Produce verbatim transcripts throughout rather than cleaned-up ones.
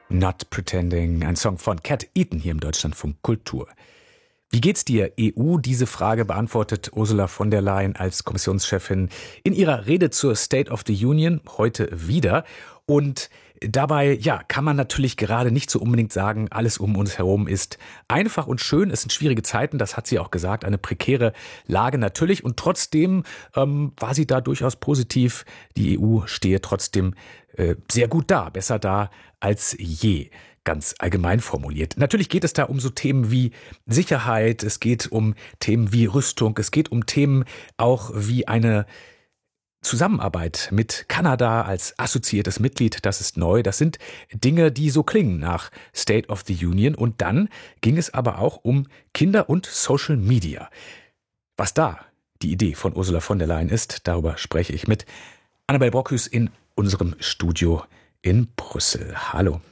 Not Pretending, ein Song von Cat Eaton hier im Deutschlandfunk Kultur. Wie geht's dir, E U? Diese Frage beantwortet Ursula von der Leyen als Kommissionschefin in ihrer Rede zur State of the Union heute wieder. Und dabei, ja, kann man natürlich gerade nicht so unbedingt sagen, alles um uns herum ist einfach und schön. Es sind schwierige Zeiten, das hat sie auch gesagt, eine prekäre Lage natürlich. Und trotzdem ähm, war sie da durchaus positiv. Die E U stehe trotzdem äh, sehr gut da, besser da als je. Ganz allgemein formuliert. Natürlich geht es da um so Themen wie Sicherheit, es geht um Themen wie Rüstung, es geht um Themen auch wie eine Zusammenarbeit mit Kanada als assoziiertes Mitglied, das ist neu. Das sind Dinge, die so klingen nach State of the Union. Und dann ging es aber auch um Kinder und Social Media. Was da die Idee von Ursula von der Leyen ist, darüber spreche ich mit Annabel Brockhus in unserem Studio in Brüssel. Hallo.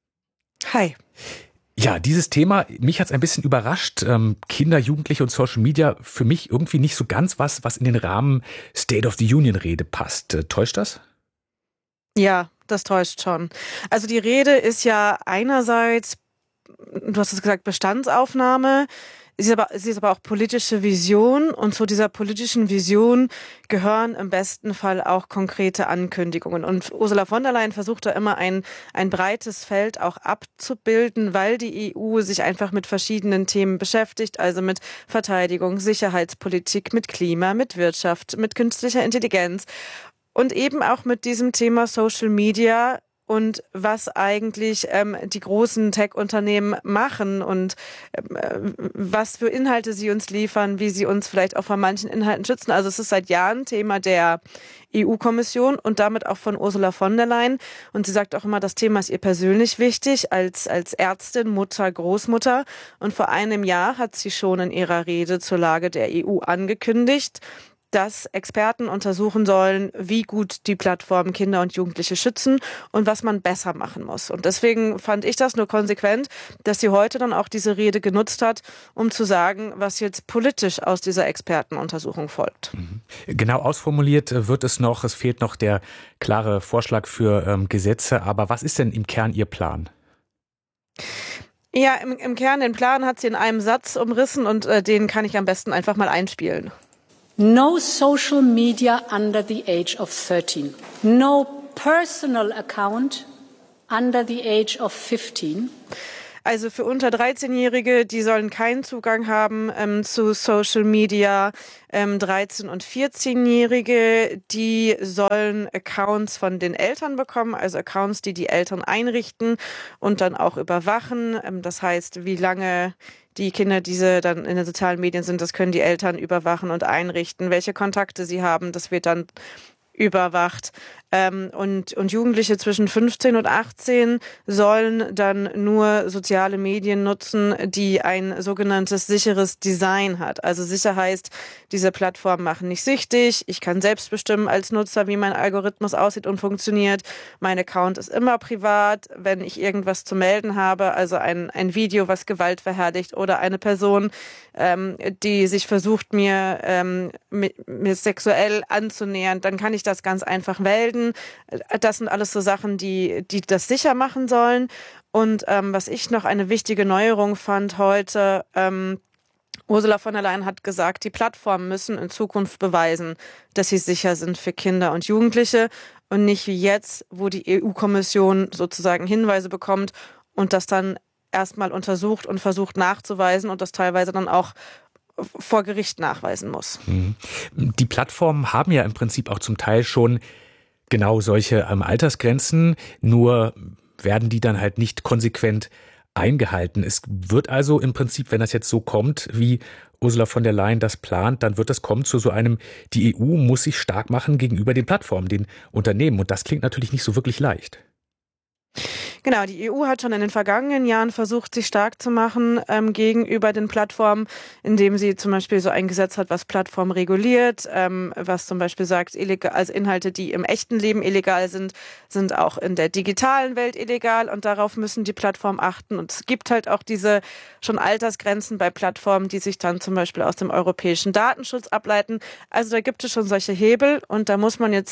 Hi. Ja, dieses Thema, mich hat es ein bisschen überrascht. Ähm, Kinder, Jugendliche und Social Media, für mich irgendwie nicht so ganz was, was in den Rahmen State of the Union Rede passt. Äh, täuscht das? Ja, das täuscht schon. Also die Rede ist ja einerseits, du hast es gesagt, Bestandsaufnahme. Sie ist, aber, sie ist aber auch politische Vision, und zu dieser politischen Vision gehören im besten Fall auch konkrete Ankündigungen. Und Ursula von der Leyen versucht da immer ein, ein breites Feld auch abzubilden, weil die E U sich einfach mit verschiedenen Themen beschäftigt, also mit Verteidigung, Sicherheitspolitik, mit Klima, mit Wirtschaft, mit künstlicher Intelligenz und eben auch mit diesem Thema Social Media und was eigentlich ähm, die großen Tech-Unternehmen machen und ähm, was für Inhalte sie uns liefern, wie sie uns vielleicht auch vor manchen Inhalten schützen. Also es ist seit Jahren Thema der E U-Kommission und damit auch von Ursula von der Leyen. Und sie sagt auch immer, das Thema ist ihr persönlich wichtig, als, als Ärztin, Mutter, Großmutter. Und vor einem Jahr hat sie schon in ihrer Rede zur Lage der E U angekündigt, dass Experten untersuchen sollen, wie gut die Plattformen Kinder und Jugendliche schützen und was man besser machen muss. Und deswegen fand ich das nur konsequent, dass sie heute dann auch diese Rede genutzt hat, um zu sagen, was jetzt politisch aus dieser Expertenuntersuchung folgt. Genau ausformuliert wird es noch. Es fehlt noch der klare Vorschlag für ähm, Gesetze. Aber was ist denn im Kern Ihr Plan? Ja, im, im Kern den Plan hat sie in einem Satz umrissen und äh, den kann ich am besten einfach mal einspielen. No social media under the age of thirteen. No personal account under the age of fifteen. Also für unter dreizehnjährige, die sollen keinen Zugang haben ähm, zu Social Media. Ähm, dreizehn- und vierzehnjährige, die sollen Accounts von den Eltern bekommen, also Accounts, die die Eltern einrichten und dann auch überwachen. Ähm, das heißt, wie lange die Kinder, diese dann in den sozialen Medien sind, das können die Eltern überwachen und einrichten. Welche Kontakte sie haben, das wird dann überwacht. Ähm, und, und Jugendliche zwischen fünfzehn und achtzehn sollen dann nur soziale Medien nutzen, die ein sogenanntes sicheres Design hat. Also sicher heißt, diese Plattformen machen nicht süchtig. Ich kann selbst bestimmen als Nutzer, wie mein Algorithmus aussieht und funktioniert. Mein Account ist immer privat. Wenn ich irgendwas zu melden habe, also ein, ein Video, was Gewalt verherrlicht oder eine Person, ähm, die sich versucht, mir, ähm, mir, mir sexuell anzunähern, dann kann ich das ganz einfach melden. Das sind alles so Sachen, die, die das sicher machen sollen. Und ähm, was ich noch eine wichtige Neuerung fand heute, ähm, Ursula von der Leyen hat gesagt, die Plattformen müssen in Zukunft beweisen, dass sie sicher sind für Kinder und Jugendliche und nicht wie jetzt, wo die E U-Kommission sozusagen Hinweise bekommt und das dann erstmal untersucht und versucht nachzuweisen und das teilweise dann auch vor Gericht nachweisen muss. Die Plattformen haben ja im Prinzip auch zum Teil schon genau solche ähm, Altersgrenzen, nur werden die dann halt nicht konsequent eingehalten. Es wird also im Prinzip, wenn das jetzt so kommt, wie Ursula von der Leyen das plant, dann wird das kommen zu so einem, die E U muss sich stark machen gegenüber den Plattformen, den Unternehmen. Und das klingt natürlich nicht so wirklich leicht. Genau, die E U hat schon in den vergangenen Jahren versucht, sich stark zu machen ähm, gegenüber den Plattformen, indem sie zum Beispiel so ein Gesetz hat, was Plattformen reguliert, ähm, was zum Beispiel sagt, illegal, also Inhalte, die im echten Leben illegal sind, sind auch in der digitalen Welt illegal und darauf müssen die Plattformen achten. Und es gibt halt auch diese schon Altersgrenzen bei Plattformen, die sich dann zum Beispiel aus dem europäischen Datenschutz ableiten. Also da gibt es schon solche Hebel und da muss man jetzt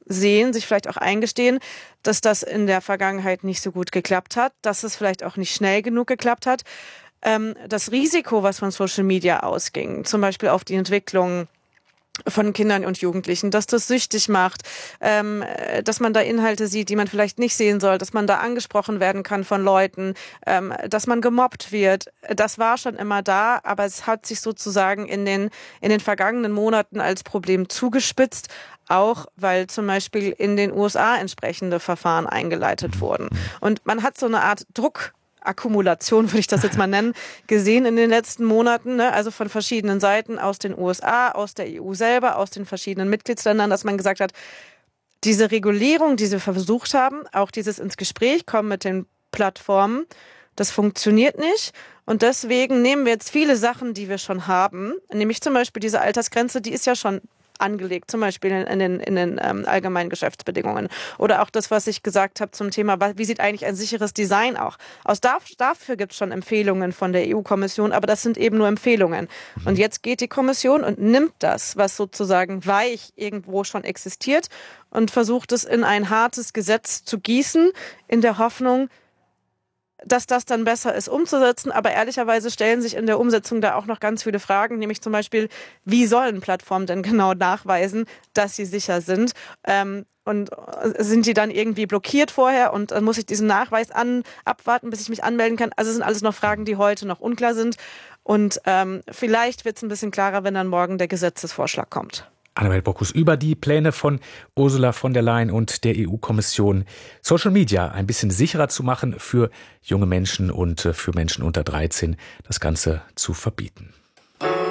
sehen, sich vielleicht auch eingestehen, dass das in der Vergangenheit nicht so gut geklappt hat, dass es vielleicht auch nicht schnell genug geklappt hat. Ähm, das Risiko, was von Social Media ausging, zum Beispiel auf die Entwicklung von Kindern und Jugendlichen, dass das süchtig macht, ähm, dass man da Inhalte sieht, die man vielleicht nicht sehen soll, dass man da angesprochen werden kann von Leuten, ähm, dass man gemobbt wird. Das war schon immer da, aber es hat sich sozusagen in den, in den vergangenen Monaten als Problem zugespitzt, auch weil zum Beispiel in den U S A entsprechende Verfahren eingeleitet wurden. Und man hat so eine Art Druck Akkumulation, würde ich das jetzt mal nennen, gesehen in den letzten Monaten, ne? Also von verschiedenen Seiten aus den U S A, aus der E U selber, aus den verschiedenen Mitgliedsländern, dass man gesagt hat, diese Regulierung, die sie versucht haben, auch dieses ins Gespräch kommen mit den Plattformen, das funktioniert nicht. Und deswegen nehmen wir jetzt viele Sachen, die wir schon haben, nämlich zum Beispiel diese Altersgrenze, die ist ja schon angelegt, zum Beispiel in, in den, in den ähm, allgemeinen Geschäftsbedingungen. Oder auch das, was ich gesagt habe zum Thema, wie sieht eigentlich ein sicheres Design auch aus? Dafür gibt es schon Empfehlungen von der E U-Kommission, aber das sind eben nur Empfehlungen. Und jetzt geht die Kommission und nimmt das, was sozusagen weich irgendwo schon existiert, und versucht es in ein hartes Gesetz zu gießen, in der Hoffnung, dass das dann besser ist umzusetzen. Aber ehrlicherweise stellen sich in der Umsetzung da auch noch ganz viele Fragen, nämlich zum Beispiel, wie sollen Plattformen denn genau nachweisen, dass sie sicher sind? Ähm, und sind die dann irgendwie blockiert vorher und dann muss ich diesen Nachweis an, abwarten, bis ich mich anmelden kann? Also es sind alles noch Fragen, die heute noch unklar sind. Und ähm, vielleicht wird es ein bisschen klarer, wenn dann morgen der Gesetzesvorschlag kommt. Annabel Bockus über die Pläne von Ursula von der Leyen und der E U-Kommission, Social Media ein bisschen sicherer zu machen für junge Menschen und für Menschen unter dreizehn, das Ganze zu verbieten.